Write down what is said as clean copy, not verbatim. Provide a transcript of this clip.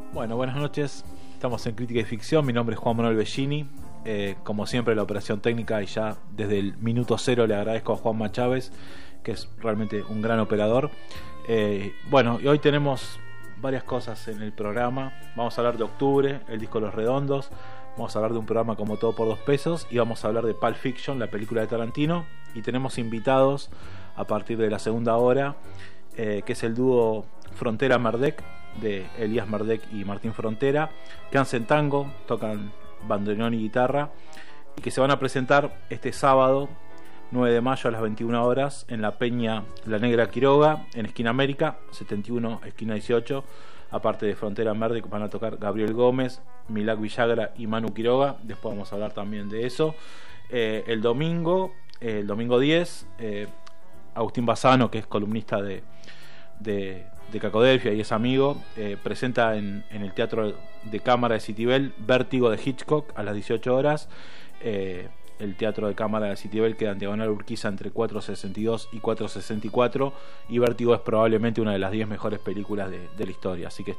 Bueno, buenas noches. Estamos en Crítica y Ficción. Mi nombre es Juan Manuel Bellini. Como siempre, la operación técnica, y ya desde el minuto cero le agradezco a Juanma Chávez, que es realmente un gran operador. Y hoy tenemos varias cosas en el programa. Vamos a hablar de Octubre, el disco Los Redondos. Vamos a hablar de un programa como Todo por 2 pesos. Y vamos a hablar de Pulp Fiction, la película de Tarantino. Y tenemos invitados a partir de la segunda hora, que es el dúo Frontera Merdec, de Elías Merdec y Martín Frontera, que hacen tango, tocan bandoneón y guitarra, y que se van a presentar este sábado 9 de mayo a las 21 horas en la Peña La Negra Quiroga, en esquina América 71, esquina 18. Aparte de Frontera Merdec, van a tocar Gabriel Gómez, Milagro Villagra y Manu Quiroga. Después vamos a hablar también de eso. El domingo 10, Agustín Bassano, que es columnista de Cacodelfia y es amigo, presenta en el Teatro de Cámara de Citibel Vértigo de Hitchcock a las 18 horas. El Teatro de Cámara de Citibel queda en diagonal Urquiza entre 462 y 464, y Vértigo es probablemente una de las 10 mejores películas de la historia, así que